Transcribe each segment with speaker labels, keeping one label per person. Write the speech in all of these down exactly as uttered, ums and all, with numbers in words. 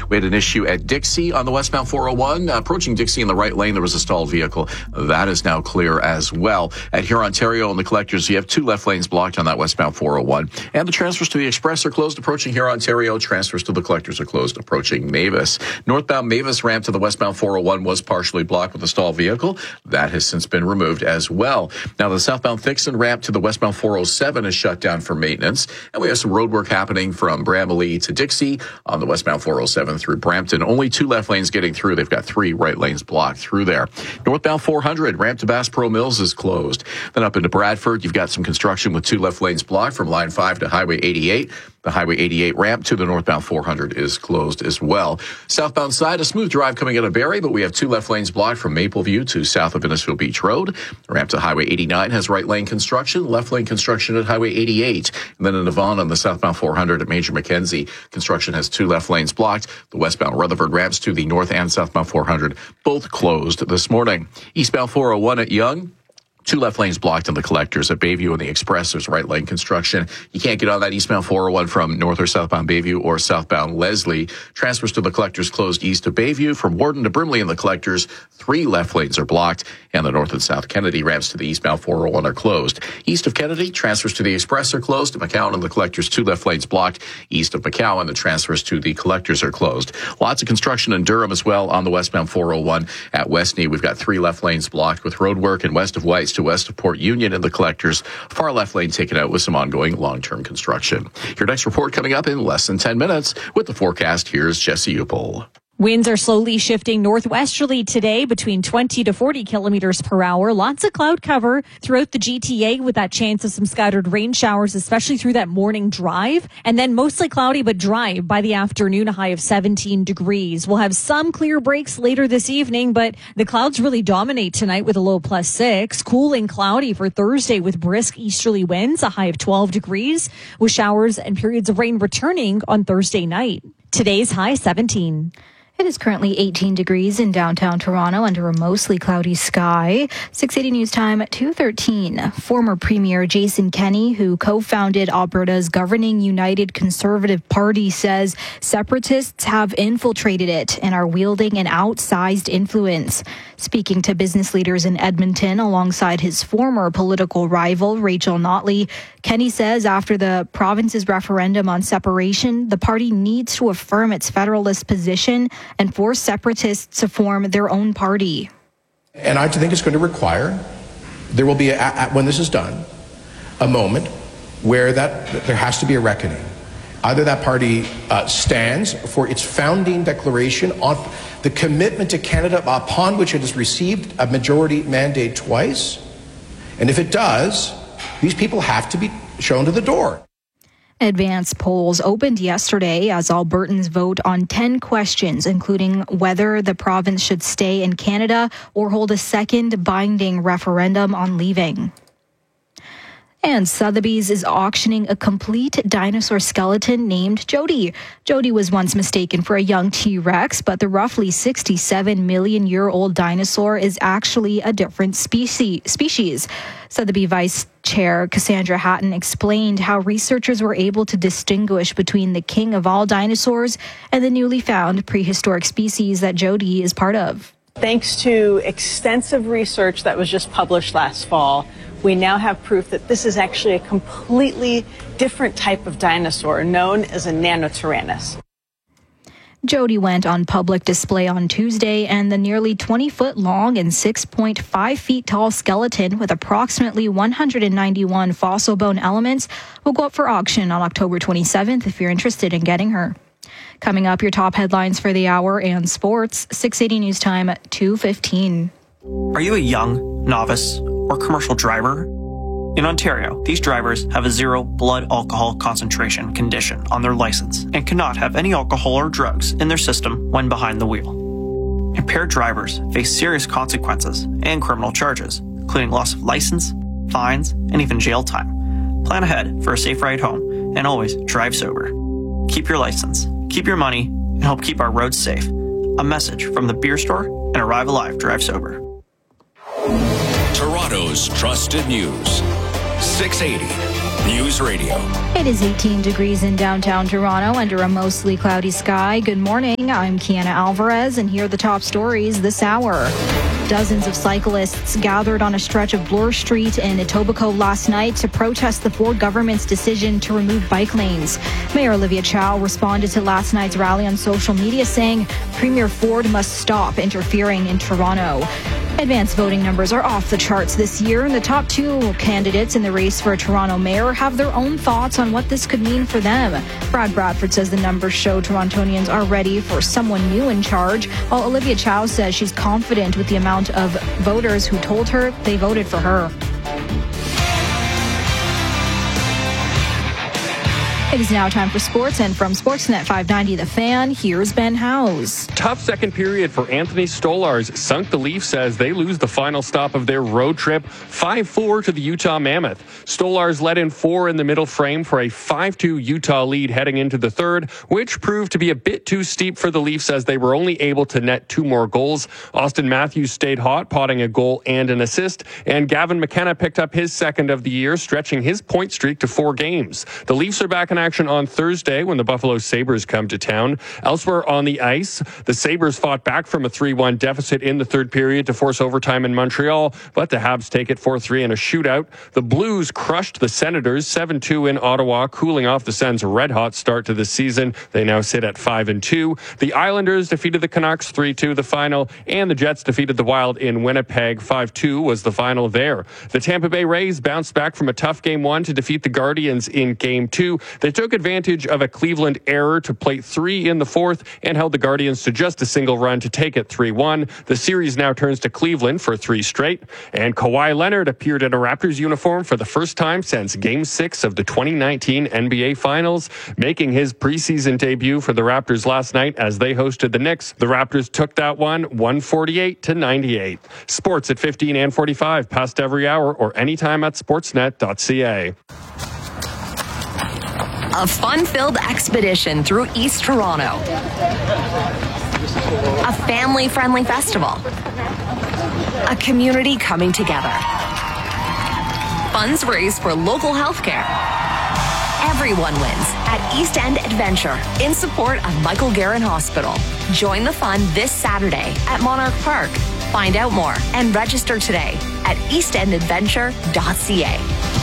Speaker 1: We had an issue at Dixie on the westbound four oh one. Uh, approaching Dixie in the right lane, there was a stalled vehicle. That is now clear as well. At Huron, Ontario, and the Collectors, you have two left lanes blocked on that westbound four oh one. And the transfers to the Express are closed approaching Huron, Ontario. Transfers to the Collectors are closed approaching Mavis. Northbound Mavis ramp to the westbound four oh one was partially blocked with a stalled vehicle. That has since been removed as well. Now, the southbound Thixton ramp to the westbound four oh seven is shut down for maintenance. And we have some road work happening from Bramalea to Dixie on the westbound four oh seven through Brampton. Only two left lanes getting through. They've got three right lanes blocked through there. Northbound four hundred ramp to Bass Pro Mills is closed. Then up into Bradford, you've got some construction with two left lanes blocked from line five to Highway eighty-eight. The Highway eighty-eight ramp to the northbound four hundred is closed as well. Southbound side, a smooth drive coming out of Barrie, but we have two left lanes blocked from Mapleview to south of Innisfil Beach Road. The ramp to Highway eighty-nine has right lane construction, left lane construction at Highway eighty-eight. And then in Avon on the southbound four hundred at Major Mackenzie, construction has two left lanes blocked. The westbound Rutherford ramps to the north and southbound four hundred, both closed this morning. Eastbound four oh one at Yonge, two left lanes blocked on the Collectors at Bayview and the Express. There's right lane construction. You can't get on that eastbound four oh one from north or southbound Bayview or southbound Leslie. Transfers to the Collectors closed east of Bayview. From Warden to Brimley and the Collectors, three left lanes are blocked. And the north and south Kennedy ramps to the eastbound four oh one are closed. East of Kennedy, transfers to the Express are closed. At McCowan and the Collectors, two left lanes blocked. East of McCowan, the transfers to the Collectors are closed. Lots of construction in Durham as well on the westbound four oh one at Westney. We've got three left lanes blocked with road work and west of Whites to west of Port Union and the Collectors. Far left lane taken out with some ongoing long-term construction. Your next report coming up in less than ten minutes. With the forecast, here's Jesse Upel.
Speaker 2: Winds are slowly shifting northwesterly today between twenty to forty kilometers per hour. Lots of cloud cover throughout the G T A with that chance of some scattered rain showers, especially through that morning drive. And then mostly cloudy but dry by the afternoon, a high of seventeen degrees. We'll have some clear breaks later this evening, but the clouds really dominate tonight with a low plus six. Cool and cloudy for Thursday with brisk easterly winds, a high of twelve degrees, with showers and periods of rain returning on Thursday night. Today's high seventeen.
Speaker 3: It is currently eighteen degrees in downtown Toronto under a mostly cloudy sky. six eighty News Time at two thirteen. Former Premier Jason Kenney, who co-founded Alberta's governing United Conservative Party, says separatists have infiltrated it and are wielding an outsized influence. Speaking to business leaders in Edmonton alongside his former political rival, Rachel Notley, Kenney says after the province's referendum on separation, the party needs to affirm its federalist position and force separatists to form their own party.
Speaker 4: And I think it's going to require, there will be, a, when this is done, a moment where that there has to be a reckoning. Either that party uh, stands for its founding declaration on the commitment to Canada upon which it has received a majority mandate twice, and if it does, these people have to be shown to the door.
Speaker 3: Advanced polls opened yesterday as Albertans vote on ten questions, including whether the province should stay in Canada or hold a second binding referendum on leaving. And Sotheby's is auctioning a complete dinosaur skeleton named Jody. Jody was once mistaken for a young T-Rex, but the roughly sixty-seven million year old dinosaur is actually a different specie. species. Sotheby Vice Chair Cassandra Hatton explained how researchers were able to distinguish between the king of all dinosaurs and the newly found prehistoric species that Jody is part of.
Speaker 5: Thanks to extensive research that was just published last fall, we now have proof that this is actually a completely different type of dinosaur known as a Nanotyrannus.
Speaker 3: Jody went on public display on Tuesday, and the nearly twenty foot long and six point five feet tall skeleton with approximately one hundred ninety-one fossil bone elements will go up for auction on October twenty-seventh if you're interested in getting her. Coming up, your top headlines for the hour and sports, six eighty News Time at two fifteen.
Speaker 6: Are you a young, novice, or commercial driver? In Ontario, these drivers have a zero blood alcohol concentration condition on their license and cannot have any alcohol or drugs in their system when behind the wheel. Impaired drivers face serious consequences and criminal charges, including loss of license, fines, and even jail time. Plan ahead for a safe ride home and always drive sober. Keep your license, keep your money, and help keep our roads safe. A message from the Beer Store and Arrive Alive Drive Sober.
Speaker 7: Toronto's trusted news. six eighty News Radio.
Speaker 3: It is eighteen degrees in downtown Toronto under a mostly cloudy sky. Good morning. I'm Kiana Alvarez, and here are the top stories this hour. Dozens of cyclists gathered on a stretch of Bloor Street in Etobicoke last night to protest the Ford government's decision to remove bike lanes. Mayor Olivia Chow responded to last night's rally on social media saying Premier Ford must stop interfering in Toronto. Advanced voting numbers are off the charts this year, and the top two candidates in the race for a Toronto mayor have their own thoughts on what this could mean for them. Brad Bradford says the numbers show Torontonians are ready for someone new in charge, while Olivia Chow says she's confident with the amount of voters who told her they voted for her. It is now time for sports, and from Sportsnet five ninety The Fan, here's Ben Howes.
Speaker 8: Tough second period for Anthony Stolarz sunk the Leafs as they lose the final stop of their road trip five four to the Utah Mammoth. Stolarz led in four in the middle frame for a five two Utah lead heading into the third, which proved to be a bit too steep for the Leafs as they were only able to net two more goals. Auston Matthews stayed hot, potting a goal and an assist, and Gavin McKenna picked up his second of the year, stretching his point streak to four games. The Leafs are back in action on Thursday when the Buffalo Sabres come to town. Elsewhere on the ice, the Sabres fought back from a three one deficit in the third period to force overtime in Montreal, but the Habs take it four three in a shootout. The Blues crushed the Senators seven two in Ottawa, cooling off the Sens' red-hot start to the season. They now sit at five and two. The Islanders defeated the Canucks three two the final, and the Jets defeated the Wild in Winnipeg. five two was the final there. The Tampa Bay Rays bounced back from a tough game one to defeat the Guardians in game two. They took advantage of a Cleveland error to plate three in the fourth and held the Guardians to just a single run to take it three one. The series now turns to Cleveland for three straight. And Kawhi Leonard appeared in a Raptors uniform for the first time since Game six of the twenty nineteen N B A Finals, making his preseason debut for the Raptors last night as they hosted the Knicks. The Raptors took that one one forty-eight to ninety-eight. Sports at fifteen and forty-five, past every hour or anytime at sportsnet dot c a.
Speaker 9: A fun-filled expedition through East Toronto. A family-friendly festival. A community coming together. Funds raised for local healthcare. Everyone wins at East End Adventure in support of Michael Garron Hospital. Join the fun this Saturday at Monarch Park. Find out more and register today at east end adventure dot c a.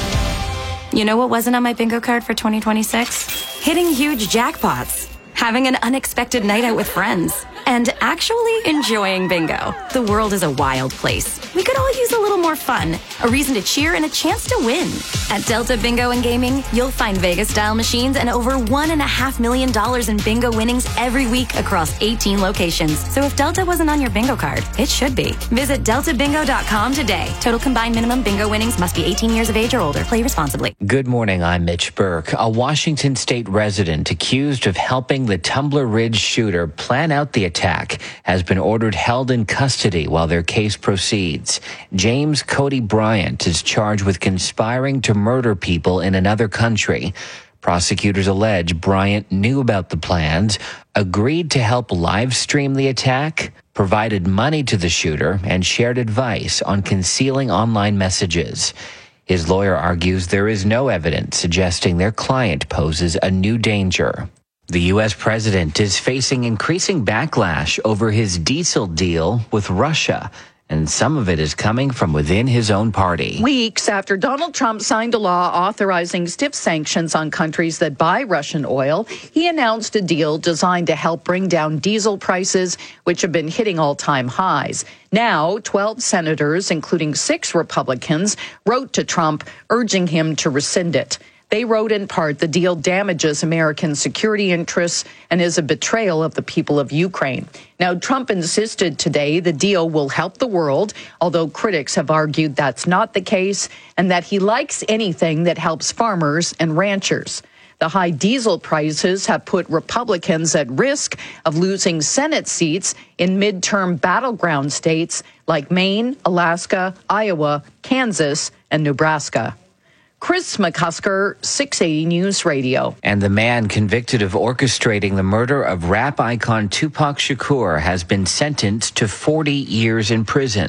Speaker 10: You know what wasn't on my bingo card for twenty twenty-six? Hitting huge jackpots, having an unexpected night out with friends, and actually enjoying bingo. The world is a wild place. We could all use a little more fun, a reason to cheer, and a chance to win. At Delta Bingo and Gaming, you'll find Vegas-style machines and over one and a half million dollars in bingo winnings every week across eighteen locations. So if Delta wasn't on your bingo card, it should be. Visit delta bingo dot com today. Total combined minimum bingo winnings must be eighteen years of age or older. Play responsibly.
Speaker 11: Good morning, I'm Mitch Burke. A Washington state resident accused of helping the Tumbler Ridge shooter plan out the attack has been ordered held in custody while their case proceeds. James Cody Bryant is charged with conspiring to murder people in another country. Prosecutors allege Bryant knew about the plans, agreed to help live stream the attack, provided money to the shooter, and shared advice on concealing online messages. His lawyer argues there is no evidence suggesting their client poses a new danger. The U S president is facing increasing backlash over his diesel deal with Russia, and some of it is coming from within his own party.
Speaker 12: Weeks after Donald Trump signed a law authorizing stiff sanctions on countries that buy Russian oil, he announced a deal designed to help bring down diesel prices, which have been hitting all-time highs. Now, twelve senators, including six Republicans, wrote to Trump urging him to rescind it. They wrote in part, the deal damages American security interests and is a betrayal of the people of Ukraine. Now, Trump insisted today the deal will help the world, although critics have argued that's not the case and that he likes anything that helps farmers and ranchers. The high diesel prices have put Republicans at risk of losing Senate seats in midterm battleground states like Maine, Alaska, Iowa, Kansas, and Nebraska. Chris McCusker, six eighty News Radio.
Speaker 11: And the man convicted of orchestrating the murder of rap icon Tupac Shakur has been sentenced to forty years in prison.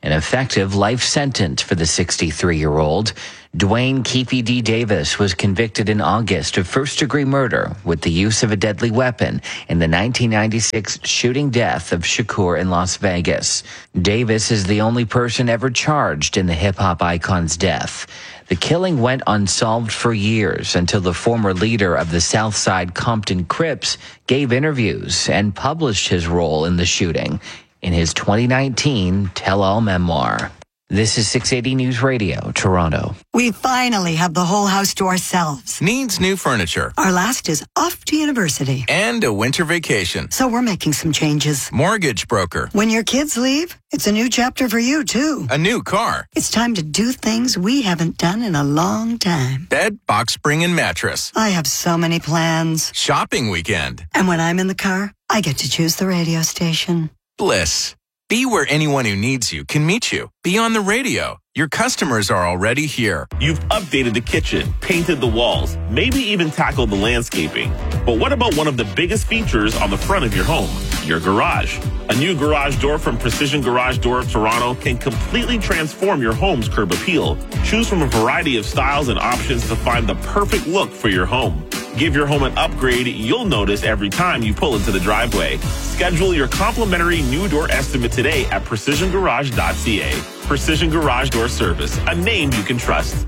Speaker 11: an effective life sentence for the sixty-three-year-old. Dwayne Keefe D. Davis was convicted in August of first-degree murder with the use of a deadly weapon in the nineteen ninety-six shooting death of Shakur in Las Vegas. Davis is the only person ever charged in the hip-hop icon's death. The killing went unsolved for years until the former leader of the Southside Compton Crips gave interviews and published his role in the shooting in his twenty nineteen tell-all memoir. This is six eighty News Radio, Toronto.
Speaker 7: We finally have the whole house to ourselves.
Speaker 13: Needs new furniture.
Speaker 7: Our last is off to university.
Speaker 13: And a winter vacation.
Speaker 7: So we're making some changes.
Speaker 13: Mortgage broker.
Speaker 7: When your kids leave, it's a new chapter for you, too.
Speaker 13: A new car.
Speaker 7: It's time to do things we haven't done in a long time.
Speaker 13: Bed, box spring, and mattress.
Speaker 7: I have so many plans.
Speaker 13: Shopping weekend.
Speaker 7: And when I'm in the car, I get to choose the radio station.
Speaker 13: Bliss. Be where anyone who needs you can meet you. Be on the radio. Your customers are already here.
Speaker 14: You've updated the kitchen, painted the walls, maybe even tackled the landscaping. But what about one of the biggest features on the front of your home? Your garage. A new garage door from Precision Garage Door of Toronto can completely transform your home's curb appeal. Choose from a variety of styles and options to find the perfect look for your home. Give your home an upgrade you'll notice every time you pull into the driveway. Schedule your complimentary new door estimate today at precision garage dot c a. Precision Garage Door Service, a name you can trust.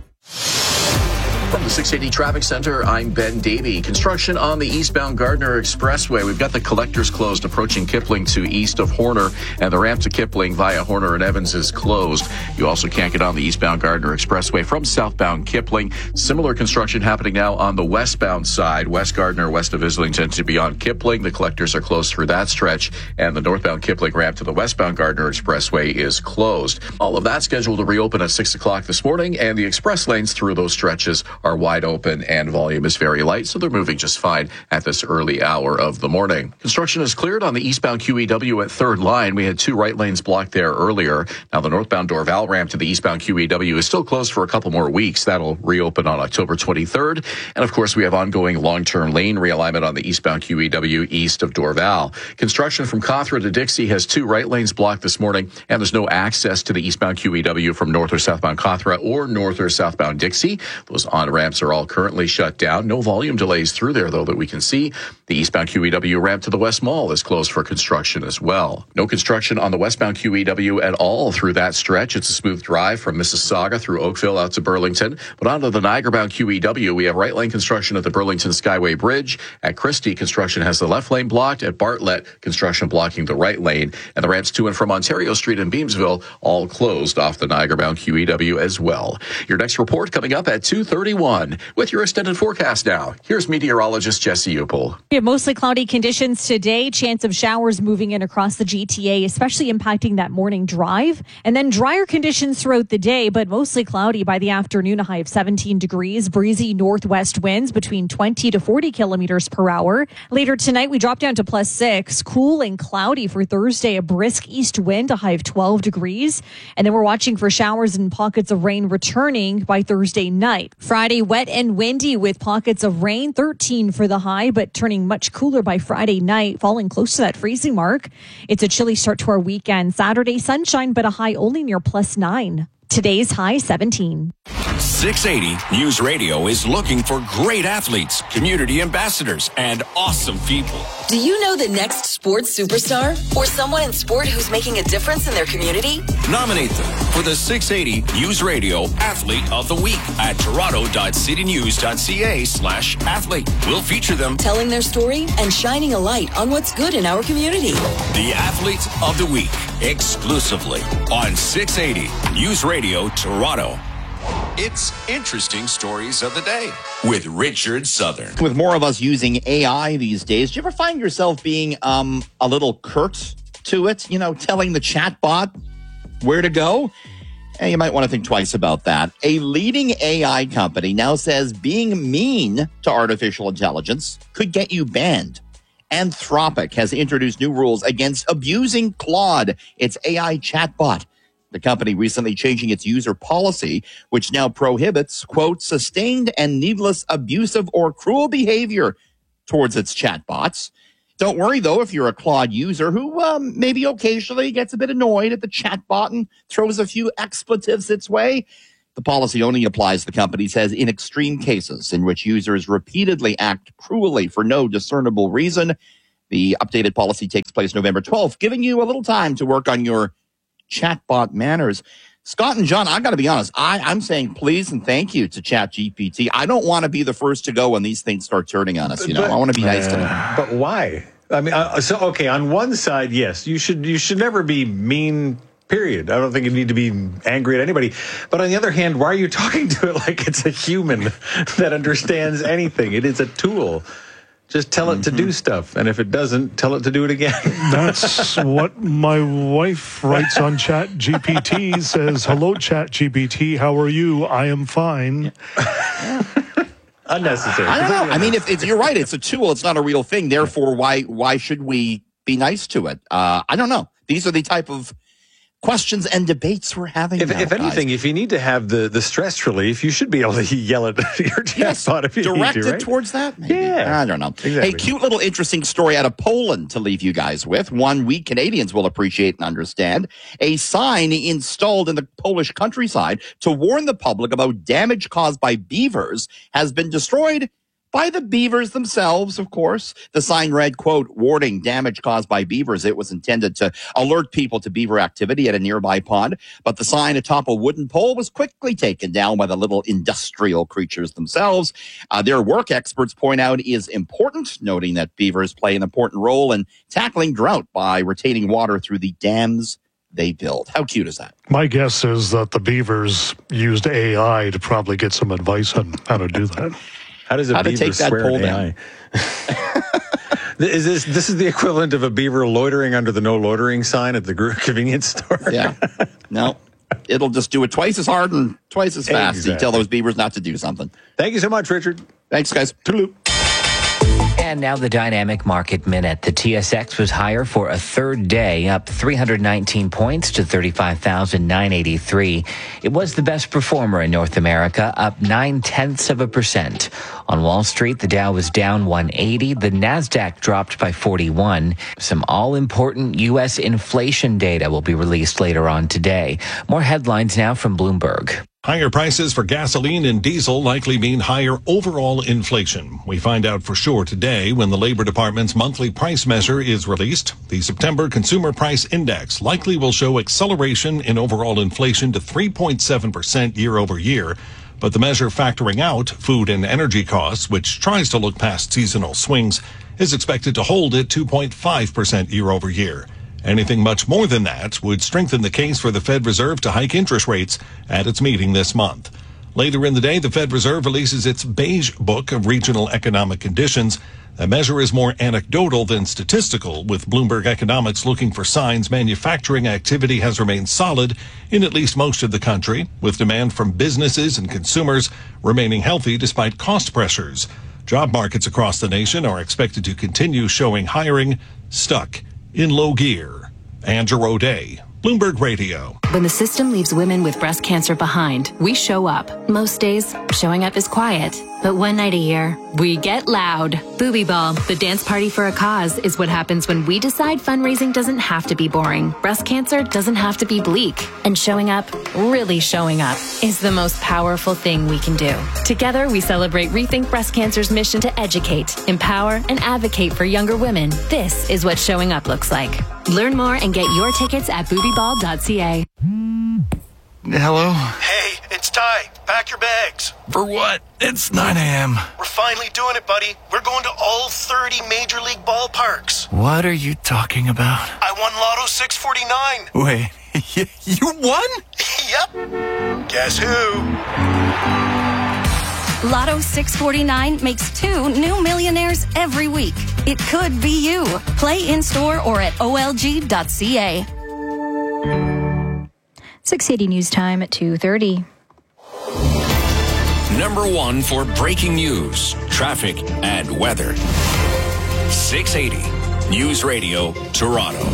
Speaker 1: From the six eighty Traffic Center, I'm Ben Davey. Construction on the eastbound Gardner Expressway. We've got the collectors closed approaching Kipling to east of Horner, and the ramp to Kipling via Horner and Evans is closed. You also can't get on the eastbound Gardner Expressway from southbound Kipling. Similar construction happening now on the westbound side. West Gardner, west of Islington to beyond Kipling. The collectors are closed through that stretch, and the northbound Kipling ramp to the westbound Gardner Expressway is closed. All of that scheduled to reopen at six o'clock this morning, and the express lanes through those stretches are wide open and volume is very light, so they're moving just fine at this early hour of the morning. Construction is cleared on the eastbound Q E W at third line. We had two right lanes blocked there earlier. Now the northbound Dorval ramp to the eastbound Q E W is still closed for a couple more weeks. That'll reopen on October twenty-third. And of course, we have ongoing long-term lane realignment on the eastbound Q E W east of Dorval. Construction from Cawthra to Dixie has two right lanes blocked this morning, and there's no access to the eastbound Q E W from north or southbound Cawthra or north or southbound Dixie. Those on-ramps are all currently shut down. No volume delays through there, though, that we can see. The eastbound Q E W ramp to the West Mall is closed for construction as well. No construction on the westbound Q E W at all through that stretch. It's a smooth drive from Mississauga through Oakville out to Burlington. But onto the Niagara-bound Q E W, we have right lane construction at the Burlington Skyway Bridge. At Christie, construction has the left lane blocked. At Bartlett, construction blocking the right lane. And the ramps to and from Ontario Street in Beamsville all closed off the Niagara-bound Q E W as well. Your next report coming up at two thirty-one. With your extended forecast now, here's meteorologist Jesse Upel.
Speaker 2: We have mostly cloudy conditions today. Chance of showers moving in across the G T A, especially impacting that morning drive. And then drier conditions throughout the day, but mostly cloudy by the afternoon. A high of seventeen degrees. Breezy northwest winds between twenty to forty kilometers per hour. Later tonight, we drop down to plus six. Cool and cloudy for Thursday. A brisk east wind, a high of twelve degrees. And then we're watching for showers and pockets of rain returning by Thursday night. Friday, wet and windy with pockets of rain, thirteen for the high, but turning much cooler by Friday night, falling close to that freezing mark. It's a chilly start to our weekend. Saturday, sunshine, but a high only near plus nine. Today's high seventeen.
Speaker 15: six eighty News Radio is looking for great athletes, community ambassadors, and awesome people.
Speaker 16: Do you know the next sports superstar or someone in sport who's making a difference in their community?
Speaker 15: Nominate them for the six eighty News Radio Athlete of the Week at toronto.citynews.ca slash athlete. We'll feature them
Speaker 16: telling their story and shining a light on what's good in our community.
Speaker 15: The Athlete of the Week, exclusively on six eighty News Radio Toronto. It's Interesting Stories of the Day with Richard Southern.
Speaker 17: With more of us using A I these days, do you ever find yourself being um, a little curt to it? You know, telling the chatbot where to go? And you might want to think twice about that. A leading A I company now says being mean to artificial intelligence could get you banned. Anthropic has introduced new rules against abusing Claude, its A I chatbot. The company recently changing its user policy, which now prohibits, quote, sustained and needless abusive or cruel behavior towards its chatbots. Don't worry, though, if you're a Claude user who um, maybe occasionally gets a bit annoyed at the chatbot and throws a few expletives its way. The policy only applies, the company says, in extreme cases in which users repeatedly act cruelly for no discernible reason. The updated policy takes place November twelfth, giving you a little time to work on your chatbot manners. Scott and John, I got to be honest, I, I'm saying please and thank you to ChatGPT. I don't want to be the first to go when these things start turning on us. You know,
Speaker 18: but,
Speaker 17: I want to be nice
Speaker 18: uh,
Speaker 17: to them.
Speaker 18: But why? I mean, uh, so okay, on one side, yes, you should you should never be mean. Period. I don't think you need to be angry at anybody. But on the other hand, why are you talking to it like it's a human that understands anything? It is a tool. Just tell it mm-hmm. to do stuff. And if it doesn't, tell it to do it again.
Speaker 19: That's what my wife writes on Chat G P T. Says, hello, Chat G P T. How are you? I am fine.
Speaker 18: Unnecessary.
Speaker 17: I don't know. I mean, if, if you're right, it's a tool. It's not a real thing. Therefore, why why should we be nice to it? Uh, I don't know. These are the type of questions and debates we're having.
Speaker 18: If,
Speaker 17: now,
Speaker 18: if anything,
Speaker 17: guys.
Speaker 18: if you need to have the, the stress relief, you should be able to yell at your chatbot
Speaker 17: yes,
Speaker 18: if you
Speaker 17: direct
Speaker 18: need to,
Speaker 17: it
Speaker 18: right?
Speaker 17: towards that. Maybe.
Speaker 18: Yeah,
Speaker 17: I don't know.
Speaker 18: Exactly.
Speaker 17: Hey, cute little interesting story out of Poland to leave you guys with. One we Canadians will appreciate and understand. A sign installed in the Polish countryside to warn the public about damage caused by beavers has been destroyed by the beavers themselves, of course. The sign read, quote, warning, damage caused by beavers. It was intended to alert people to beaver activity at a nearby pond. But the sign atop a wooden pole was quickly taken down by the little industrial creatures themselves. Uh, their work, experts point out, is important, noting that beavers play an important role in tackling drought by retaining water through the dams they build. How cute is that?
Speaker 19: My guess is that the beavers used A I to probably get some advice on how to do that.
Speaker 18: How does a
Speaker 17: How
Speaker 18: beaver
Speaker 17: to take that
Speaker 18: swear
Speaker 17: pole
Speaker 18: at A I? Is this this is the equivalent of a beaver loitering under the no loitering sign at the convenience store?
Speaker 17: Yeah. No. It'll just do it twice as hard and twice as fast.
Speaker 18: Exactly.
Speaker 17: You tell those beavers not to do something.
Speaker 18: Thank you so much, Richard.
Speaker 17: Thanks, guys. Toodaloo.
Speaker 11: And now the dynamic market minute. The T S X was higher for a third day, up three hundred nineteen points to thirty-five thousand nine hundred eighty-three. It was the best performer in North America, up nine tenths of a percent. On Wall Street, the Dow was down one hundred eighty. The Nasdaq dropped by forty-one. Some all-important U S inflation data will be released later on today. More headlines now from Bloomberg.
Speaker 20: Higher prices for gasoline and diesel likely mean higher overall inflation. We find out for sure today when the Labor Department's monthly price measure is released. The September Consumer Price Index likely will show acceleration in overall inflation to three point seven percent year over year. But the measure factoring out food and energy costs, which tries to look past seasonal swings, is expected to hold at two point five percent year over year. Anything much more than that would strengthen the case for the Fed Reserve to hike interest rates at its meeting this month. Later in the day, the Fed Reserve releases its Beige Book of Regional Economic Conditions. The measure is more anecdotal than statistical, with Bloomberg Economics looking for signs manufacturing activity has remained solid in at least most of the country, with demand from businesses and consumers remaining healthy despite cost pressures. Job markets across the nation are expected to continue showing hiring stuck in low gear. Andrew O'Day, Bloomberg Radio.
Speaker 21: When the system leaves women with breast cancer behind, we show up. Most days, showing up is quiet. But one night a year, we get loud. Booby Ball, the dance party for a cause, is what happens when we decide fundraising doesn't have to be boring. Breast cancer doesn't have to be bleak. And showing up, really showing up, is the most powerful thing we can do. Together, we celebrate Rethink Breast Cancer's mission to educate, empower, and advocate for younger women. This is what showing up looks like. Learn more and get your tickets at booby ball dot c a.
Speaker 22: Hello?
Speaker 23: Hey, it's Ty. Pack your bags.
Speaker 22: For what? It's nine a.m.
Speaker 23: We're finally doing it, buddy. We're going to all thirty Major League ballparks.
Speaker 22: What are you talking about?
Speaker 23: I won Lotto six forty-nine.
Speaker 22: Wait, you won?
Speaker 23: Yep. Guess who?
Speaker 24: Lotto six forty-nine makes two new millionaires every week. It could be you. Play in-store or at O L G dot c a.
Speaker 3: six eighty News Time at two thirty.
Speaker 15: Number one for breaking news, traffic, and weather. six eighty News Radio, Toronto.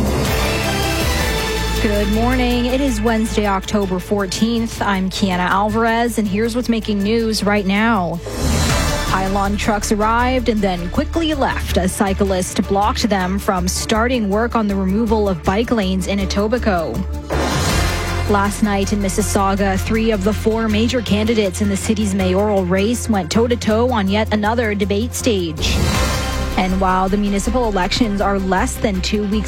Speaker 3: Good morning. It is Wednesday, October fourteenth. I'm Kiana Alvarez, and here's what's making news right now. Pylon trucks arrived and then quickly left as cyclists blocked them from starting work on the removal of bike lanes in Etobicoke. Last night in Mississauga, three of the four major candidates in the city's mayoral race went toe-to-toe on yet another debate stage. And while the municipal elections are less than two weeks